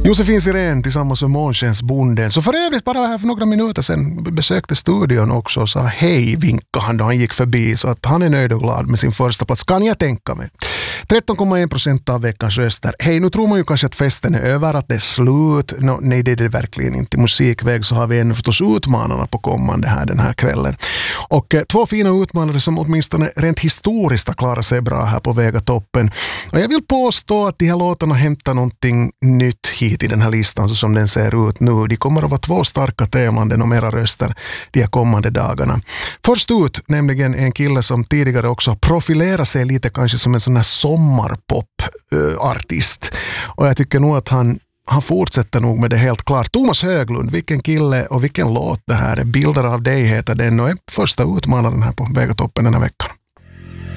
Josefin Sirén tillsammans med Månskensbonden, så för övrigt bara här för några minuter sedan besökte studion också och sa hej, vinkade han då han gick förbi, så att han är nöjd och glad med sin första plats, kan jag tänka mig. 13,1% av veckans röster. Hej, nu tror man ju kanske att festen är över, att det är slut. Nej, det är det verkligen inte. I musikväg så har vi ännu förstås utmanarna på kommande här den här kvällen. Och två fina utmanare som åtminstone rent historiskt har klarat sig bra här på Vegatoppen. Och jag vill påstå att de här låtarna hämtar någonting nytt hit i den här listan så som den ser ut nu. De kommer att vara två starka tävlanden om era röster de här kommande dagarna. Först ut nämligen en kille som tidigare också har profilerat sig lite kanske som en sån här sommarpop-artist. Och jag tycker nog att han fortsätter nog med det helt klart. Thomas Höglund, vilken kille och vilken låt det här är. Bilder av dig heter den och är första utmanaren här på Vegatoppen den här veckan.